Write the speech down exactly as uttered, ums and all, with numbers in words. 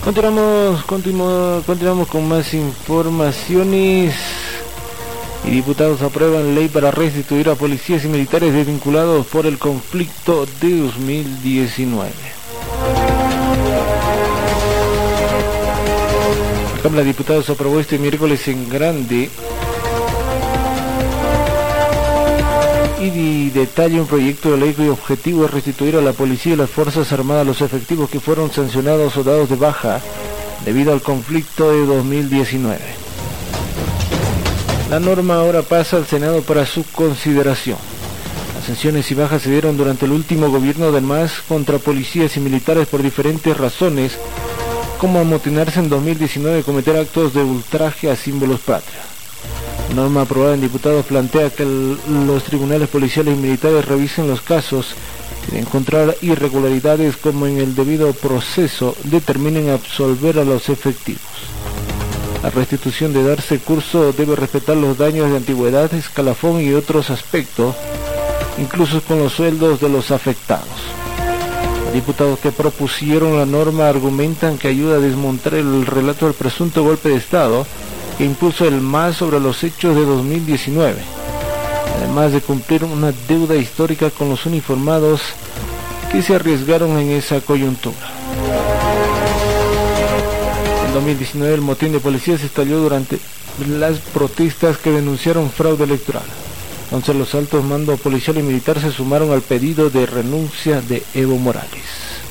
Continuamos, continu- continuamos con más informaciones. Y diputados aprueban ley para restituir a policías y militares desvinculados por el conflicto de dos mil diecinueve. La Cámara de Diputados aprobó este miércoles en grande y detalla un proyecto de ley cuyo objetivo es restituir a la policía y las fuerzas armadas los efectivos que fueron sancionados o dados de baja debido al conflicto de dos mil diecinueve. La norma ahora pasa al Senado para su consideración. Las sanciones y bajas se dieron durante el último gobierno del M A S contra policías y militares por diferentes razones, como amotinarse en dos mil diecinueve y cometer actos de ultraje a símbolos patrios. La norma aprobada en diputados plantea que el, los tribunales policiales y militares revisen los casos y de encontrar irregularidades como en el debido proceso determinen absolver a los efectivos. La restitución de darse curso debe respetar los daños de antigüedad, escalafón y otros aspectos, incluso con los sueldos de los afectados. Los diputados que propusieron la norma argumentan que ayuda a desmontar el relato del presunto golpe de Estado que impuso el M A S sobre los hechos de dos mil diecinueve, además de cumplir una deuda histórica con los uniformados que se arriesgaron en esa coyuntura. En dos mil diecinueve el motín de policías estalló durante las protestas que denunciaron fraude electoral. Entonces los altos mandos policial y militar se sumaron al pedido de renuncia de Evo Morales.